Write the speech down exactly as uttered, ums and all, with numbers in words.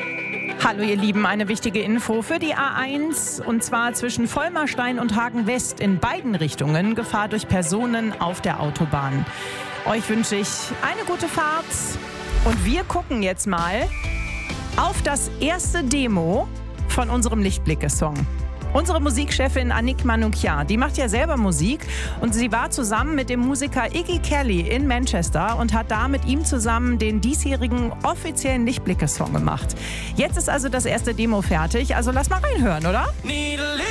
Hallo ihr Lieben, eine wichtige Info für die A eins und zwar zwischen Vollmerstein und Hagen West in beiden Richtungen Gefahr durch Personen auf der Autobahn. Euch wünsche ich eine gute Fahrt und wir gucken jetzt mal auf das erste Demo von unserem Lichtblicke-Song. Unsere Musikchefin Annick Manoukian, die macht ja selber Musik und sie war zusammen mit dem Musiker Iggy Kelly in Manchester und hat da mit ihm zusammen den diesjährigen offiziellen Lichtblicke-Song gemacht. Jetzt ist also das erste Demo fertig, also lass mal reinhören, oder?